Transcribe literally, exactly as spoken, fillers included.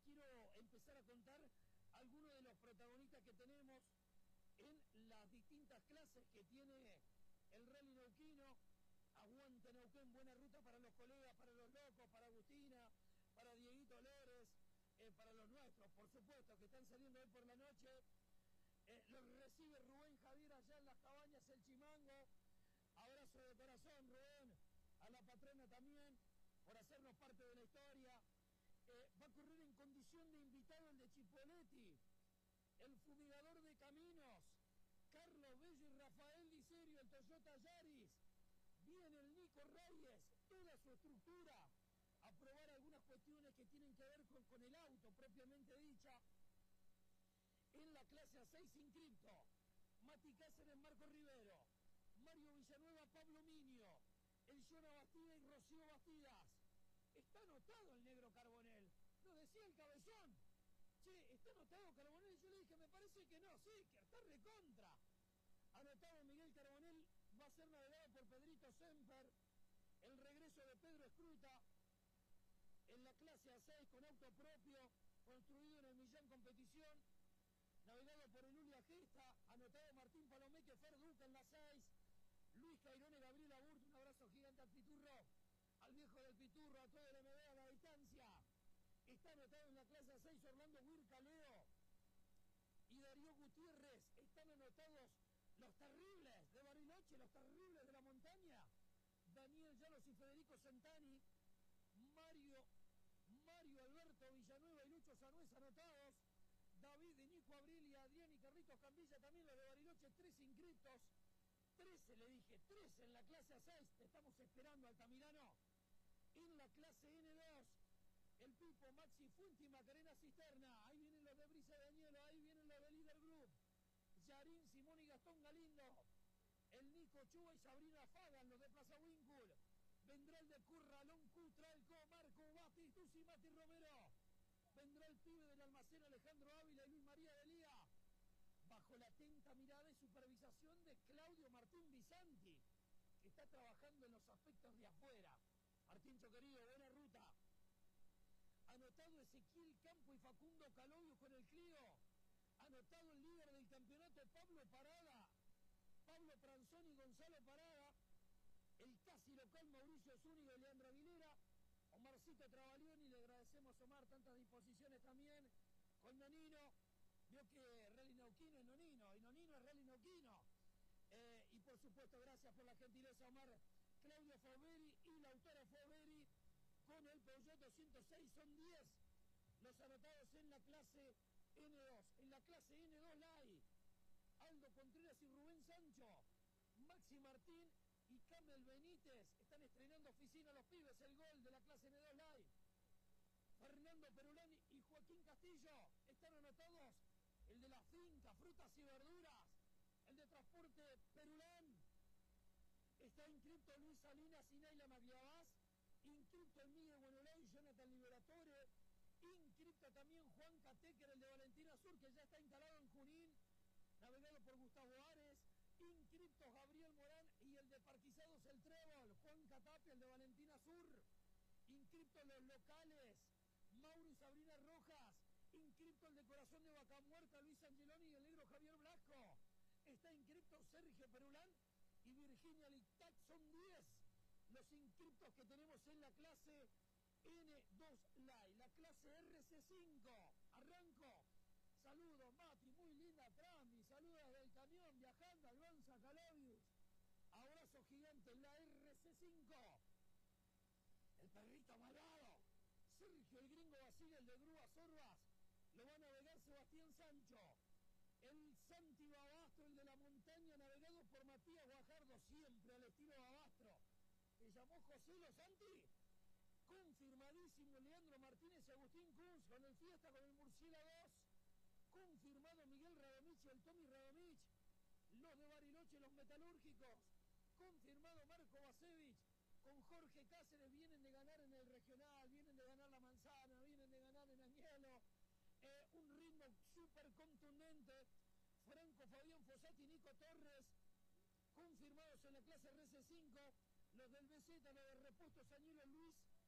quiero empezar a contar algunos de los protagonistas que tenemos en las distintas clases que tiene el Rally Neuquino. Aguante Neuquén, buena ruta para los colegas, para los locos, para Agustina, para Dieguito Lores, eh, para los nuestros, por supuesto, que están saliendo hoy por la noche. Eh, los recibe Rubén Javier allá en las cabañas, el Chimango. Abrazo de corazón, Rubén, a la patrona también, por hacernos parte de la historia. Eh, va a correr en condición de invitado el de Chipoletti, el fumigador de caminos, Carlos Bello y Rafael Di Serio, el Toyota Yaris. Viene el Nico Reyes, toda su estructura, a probar algunas cuestiones que tienen que ver con, con el auto propiamente dicha. En la clase A seis inscripto, Mati Cáceres, Marco Rivero, Mario Villanueva, Pablo Minio, el Jonah Bastida y Rocío Bastidas. Está anotado el negro Carbonell, lo decía el cabezón. Che, está anotado Carbonell, yo le dije, me parece que no, sí, que está recontra. Anotado Miguel Carbonell, va a ser navegado por Pedrito Semper. El regreso de Pedro Escruta en la clase A seis con auto propio, construido en el Millán Competición, navegado por el Ulia Gesta. Anotado Martín Palomeque, Fer Duca en la seis, Luis Cairone, Gabriel Aburt. Un abrazo gigante al Piturro, al viejo del Piturro, a todo el M D a la distancia. Está anotado en la clase A seis Orlando Huirca Leo y Darío Gutiérrez. Están anotados los terribles de Bariloche, los terribles de la montaña, Daniel Llanos y Federico Centani. Mario, Mario Alberto Villanueva y Lucho Sanués anotados. David y Nico Abril y Adrián y Carlitos Cambilla también los de Bariloche, tres inscritos. trece le dije, trece en la clase A seis. Estamos esperando Altamirano. En la clase N dos, el Pipo, Maxi Fuente y Macarena Cisterna. Ahí vienen los de Brisa Dañelo, ahí vienen los de Líder Group. Yarín, Simón y Gastón Galindo. El Nico Chuba y Sabrina Fagan, los de Plaza Winkul. Vendrá el de Curralón, Cutralco, Marco Bati, Tusi, Mati Romero. Vendrá el pibe del almacén Alejandro Ávila y Luis María Delía, bajo la atenta mirada y supervisación de Claudio Martín Bisanti, que está trabajando en los aspectos de afuera. Martíncho querido, buena ruta. Anotado Ezequiel Campo y Facundo Calovio con el Clio. Anotado el líder del campeonato, Pablo Parada, Pablo Pranzoni y Gonzalo Parada. El casi local Mauricio Zúñiga y Leandro Aguilera. Omarcito Travaglioni, le agradecemos a Omar tantas disposiciones también con Nonino. Vio que Rally Neuquino es Nonino y Nonino es Rally Neuquino. Eh, y por supuesto, gracias por la gentileza, Omar. Claudio Fauberi y la autora Fauberi con el Peugeot doscientos seis. Son diez los anotados en la clase N dos. En la clase N dos Live, Aldo Contreras y Rubén Sancho, Maxi Martín y Camel Benítez están estrenando oficina los pibes. El gol de la clase N dos Live. Fernando Perulani y Joaquín Castillo están anotados. El de la finca, frutas y verduras, el de transporte Perulán. Está inscripto Luis Salinas y Naila Magliavás. Inscripto el Miguel Buenolay y Jonathan Liberatore. Inscripto también Juan Catecker, el de Valentina Sur, que ya está instalado en Junín, navegado por Gustavo Ares. Inscriptos Gabriel Morán y el de Parquizados el Trébol, Juan Catapia, el de Valentina Sur. Inscriptos los locales, Mauro y Sabrina Rojas. Inscripto el de Corazón de Vaca Muerta, Luis Angeloni y el negro Javier Blasco. Está inscripto Sergio Perulán y Virginia Lictac. Son diez los inscriptos que tenemos en la clase N dos Live. La clase R C cinco, arranco. Saludos, Mati, muy linda Trami, saludos del camión, viajando, Alonso Calavius. Abrazo gigante en la R C cinco. El perrito malvado, Sergio el gringo Basile, el de Grúas Orbas. Lo va a navegar Sebastián Sancho. El Santi Babastro, el de la montaña, navegado por Matías Guajardo, siempre al estilo Babastro. ¿Te llamó José Lo Santi? Confirmadísimo Leandro Martínez y Agustín Cruz con el Fiesta, con el Murciélago dos. Confirmado Miguel Radomich y el Tommy Radomich. Los de Bariloche, los metalúrgicos. Confirmado Marco Basevich con Jorge Cáceres. Vienen de ganar en el regional, vienen de ganar la manzana, vienen de ganar en Añelo. Eh, un ritmo súper contundente. Franco Fabián Fossati y Nico Torres. Confirmados en la clase R C cinco. Los del B Z, los de Repuestos Añelo Luis